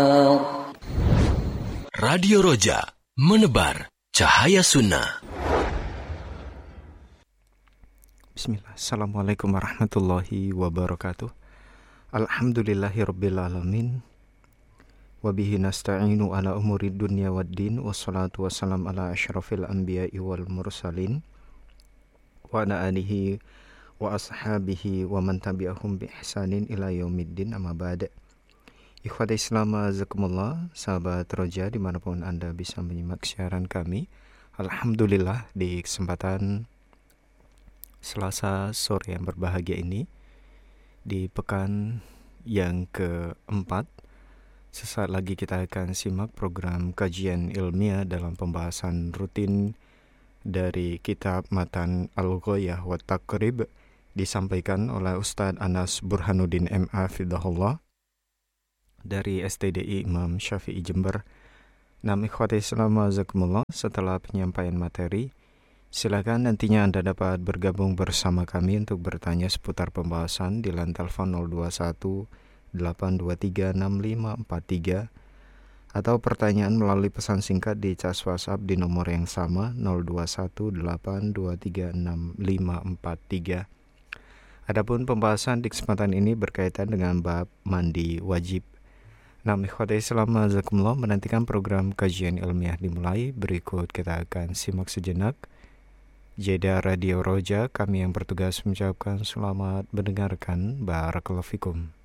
Radio Roja, menebar cahaya sunnah. Bismillah. Assalamualaikum warahmatullahi wabarakatuh. Alhamdulillahirabbil alamin. Wabihi nasta'inu ala umurid dunya waddin. Wassalatu wassalam ala asyrafil anbiya'i wal mursalin. Wa ala alihi wa ashabihi wa man tabi'ahum bi ihsanin ila yaumiddin, amma ba'da. Ikhwati Islam azakumullah, sahabat Roja dimanapun Anda bisa menyimak siaran kami. Alhamdulillah, di kesempatan Selasa sore yang berbahagia ini, di pekan yang keempat, sesaat lagi kita akan simak program kajian ilmiah dalam pembahasan rutin dari kitab Matan Al-Ghayah wa Taqrib, disampaikan oleh Ustadz Anas Burhanuddin M.A. Fidahullah dari STDI Imam Syafi'i Jember. Ikhwati Islam azakumullah, setelah penyampaian materi, silakan nantinya Anda dapat bergabung bersama kami untuk bertanya seputar pembahasan di line telepon 021 823 6543 atau pertanyaan melalui pesan singkat di cas WhatsApp di nomor yang sama 021 823 6543. Adapun pembahasan di kesempatan ini berkaitan dengan bab mandi wajib. Ikhwati Islam azakumullah, menantikan program kajian ilmiah dimulai. Berikut kita akan simak sejenak jeda Radio Roja. Kami yang bertugas mengucapkan selamat mendengarkan. Barakallahu fikum.